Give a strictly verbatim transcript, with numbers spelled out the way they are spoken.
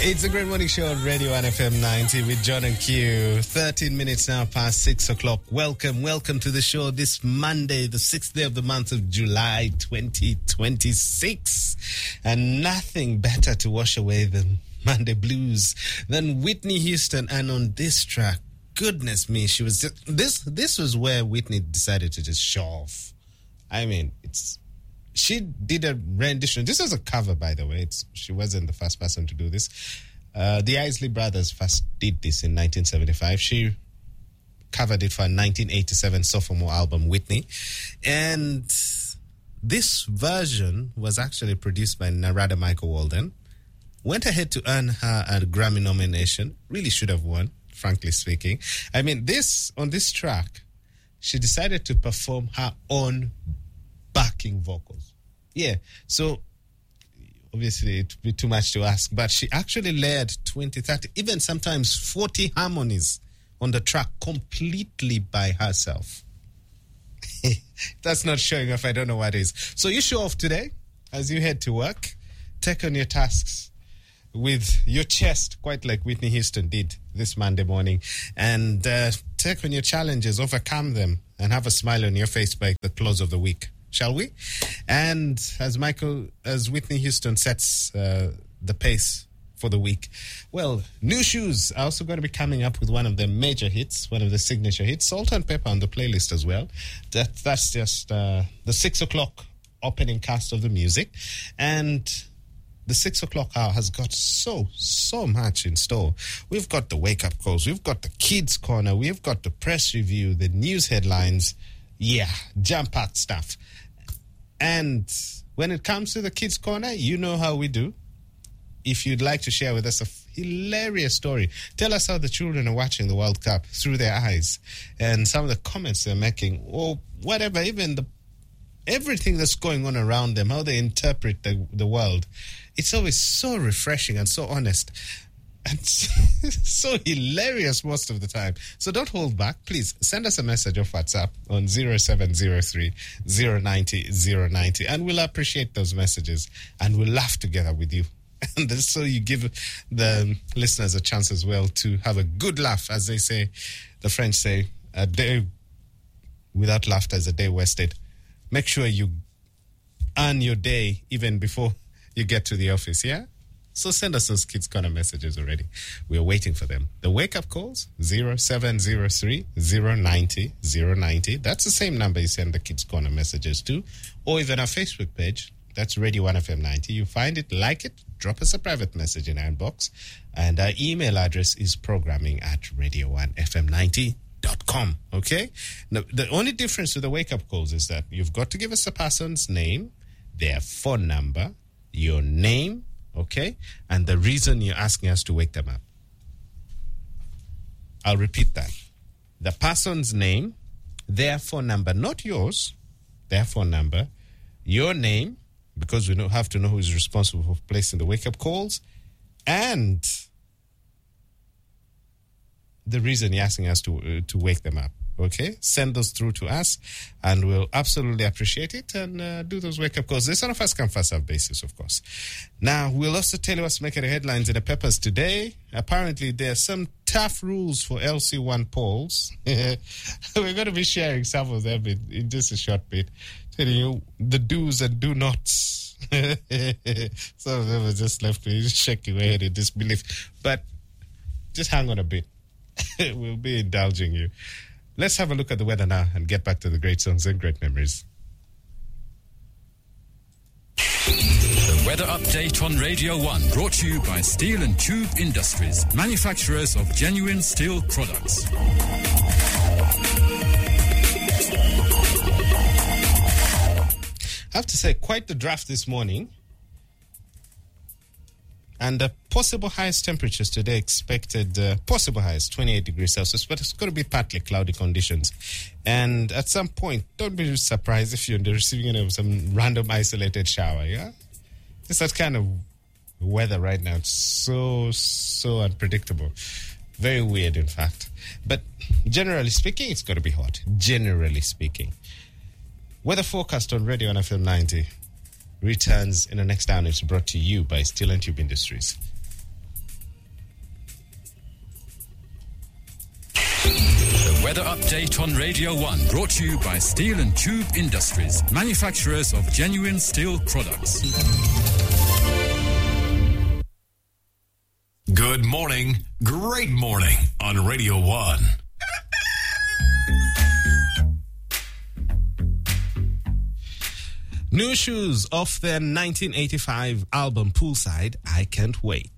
It's a great morning show on Radio one F M ninety with John and Q. thirteen minutes now past six o'clock. Welcome, welcome to the show this Monday, the sixth day of the month of July, twenty twenty-six. And nothing better to wash away the Monday blues than Whitney Houston. And on this track, goodness me, she was just, this, this was where Whitney decided to just show off. I mean, it's, she did a rendition. This was a cover, by the way. It's, she wasn't the first person to do this. Uh, the Isley Brothers first did this in nineteen seventy-five. She covered it for a nineteen eighty-seven sophomore album, Whitney. And this version was actually produced by Narada Michael Walden. Went ahead to earn her a Grammy nomination. Really should have won, frankly speaking. I mean, this on this track, she decided to perform her own backing vocals. Yeah, so obviously it would be too much to ask, but she actually layered twenty, thirty, even sometimes forty harmonies on the track completely by herself. That's not showing off. I don't know what is. So you show off today as you head to work. Take on your tasks with your chest, quite like Whitney Houston did this Monday morning, and uh, take on your challenges, overcome them, and have a smile on your face by the close of the week. Shall we? And as Michael, as Whitney Houston sets uh, the pace for the week, well, New Shoes are also going to be coming up with one of the major hits, one of the signature hits, Salt and Pepper on the playlist as well. That, that's just uh, the six o'clock opening cast of the music. And the six o'clock hour has got so, so much in store. We've got the wake-up calls. We've got the kids' corner. We've got the press review, the news headlines. Yeah, jam-packed stuff. And when it comes to the kids' corner, you know how we do. If you'd like to share with us a hilarious story, tell us how the children are watching the World Cup through their eyes and some of the comments they're making, or whatever, even the everything that's going on around them, how they interpret the, the world. It's always so refreshing and so honest. And so hilarious most of the time. So don't hold back. Please send us a message of WhatsApp on zero seven zero three, zero nine zero, zero nine zero, and we'll appreciate those messages and we'll laugh together with you. And so you give the listeners a chance as well to have a good laugh. As they say, the French say, a day without laughter is a day wasted. Make sure you earn your day even before you get to the office, yeah? So send us those Kids Corner messages already. We are waiting for them. The wake-up calls, zero seven zero three, zero nine zero, zero nine zero. That's the same number you send the Kids Corner messages to. Or even our Facebook page. That's Radio one F M ninety. You find it, like it, drop us a private message in our inbox. And our email address is programming at radio one f m ninety dot com. Okay? Now, the only difference to the wake-up calls is that you've got to give us a person's name, their phone number, your name, okay? And the reason you're asking us to wake them up. I'll repeat that. The person's name, their phone number, not yours, their phone number, your name, because we have to know who is responsible for placing the wake-up calls, and the reason you're asking us to uh, to wake them up. Okay, send those through to us, and we'll absolutely appreciate it and uh, do those wake-up calls. This on a first-come, first-served basis, of course. Now, we'll also tell you what's making the headlines in the papers today. Apparently, there are some tough rules for L C one polls. We're going to be sharing some of them in, in just a short bit, telling you the do's and do-nots. Some of them are just left me shaking my head in disbelief. But just hang on a bit. We'll be indulging you. Let's have a look at the weather now and get back to the great songs and great memories. The weather update on Radio one, brought to you by Steel and Tube Industries, manufacturers of genuine steel products. I have to say, quite the draft this morning. And the possible highest temperatures today expected, uh, possible highest, twenty-eight degrees Celsius, but it's going to be partly cloudy conditions. And at some point, don't be surprised if you're in the receiving end of some random isolated shower, yeah? It's that kind of weather right now. It's so, so unpredictable. Very weird, in fact. But generally speaking, it's going to be hot. Generally speaking. Weather forecast on Radio one F M ninety. Returns in the next hour. It's brought to you by Steel and Tube Industries. update on Radio one, brought to you by Steel and Tube Industries, manufacturers of genuine steel products. Good morning, great morning on Radio one. New shoes off their nineteen eighty-five album Poolside, I Can't Wait.